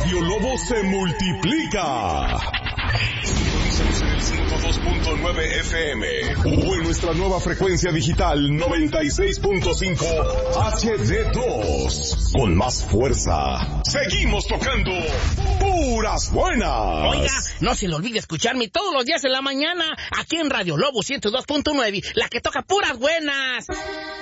Radio Lobo se multiplica. Sintonízanos en el 102.9 FM o en nuestra nueva frecuencia digital 96.5 HD2. Con más fuerza, seguimos tocando puras buenas. Oiga, no se le olvide escucharme todos los días en la mañana aquí en Radio Lobo 102.9, la que toca puras buenas.